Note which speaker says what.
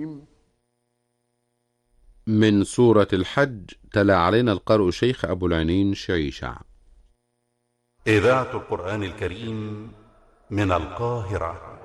Speaker 1: من سورة الحج تلا علينا القارئ شيخ أبو العينين شعيشع.
Speaker 2: إذاعة القرآن الكريم من القاهرة.